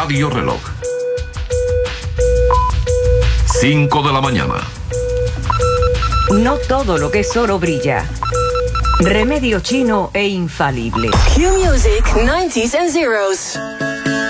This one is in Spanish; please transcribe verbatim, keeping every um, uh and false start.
Radio Reloj. cinco de la mañana. No todo lo que es oro brilla. Remedio chino e infalible. Q Music, nineties and zeros.